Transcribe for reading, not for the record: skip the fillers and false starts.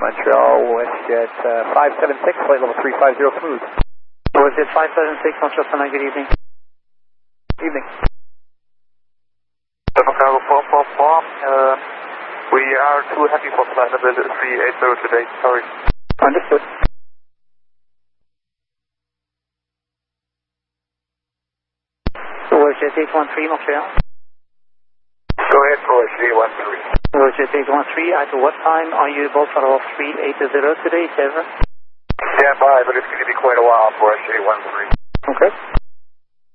Montreal, WestJet 576, flight level 350, smooth. WestJet 576, Montreal, Sunlight, good evening. Evening. Cargo 444, we are too heavy for flight level 380 today, sorry. Understood. WestJet 813, Montreal. Go ahead, WestJet 813. WestJet 813, at what time are you able for all 380 today, sir? Stand by, but it's going to be quite a while for WestJet 813. Okay.